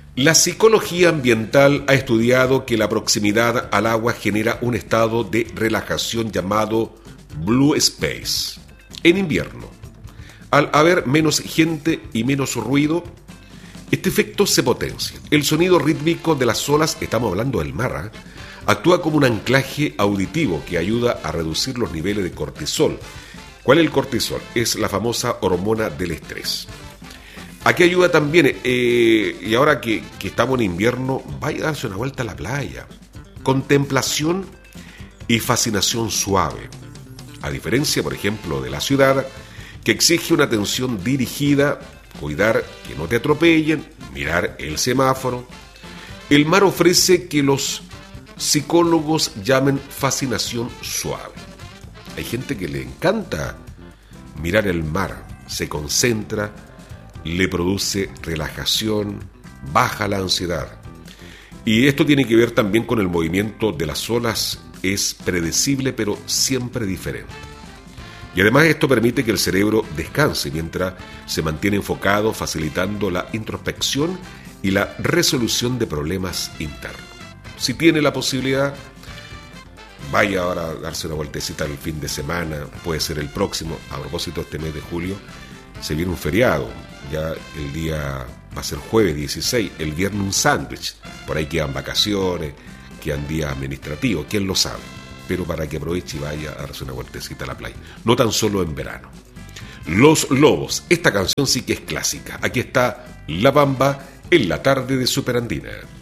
La psicología ambiental ha estudiado que la proximidad al agua genera un estado de relajación llamado blue space. En invierno, al haber menos gente y menos ruido, este efecto se potencia. El sonido rítmico de las olas, estamos hablando del mar, actúa como un anclaje auditivo que ayuda a reducir los niveles de cortisol. ¿Cuál es el cortisol? Es la famosa hormona del estrés. Aquí ayuda también, y ahora que estamos en invierno, vaya a darse una vuelta a la playa. Contemplación y fascinación suave. A diferencia, por ejemplo, de la ciudad, que exige una atención dirigida, cuidar que no te atropellen, mirar el semáforo. El mar ofrece que los psicólogos llamen fascinación suave. Hay gente que le encanta mirar el mar, se concentra, le produce relajación, baja la ansiedad. Y esto tiene que ver también con el movimiento de las olas, es predecible pero siempre diferente. Y además esto permite que el cerebro descanse mientras se mantiene enfocado, facilitando la introspección y la resolución de problemas internos. Si tiene la posibilidad, vaya ahora a darse una vueltecita el fin de semana, puede ser el próximo. A propósito, este mes de julio se viene un feriado, ya el día va a ser jueves 16, el viernes un sándwich, por ahí quedan vacaciones, quedan días administrativos, quién lo sabe, pero para que aproveche y vaya a darse una vueltecita a la playa, no tan solo en verano. Los Lobos, esta canción sí que es clásica, aquí está La Bamba en la tarde de Superandina.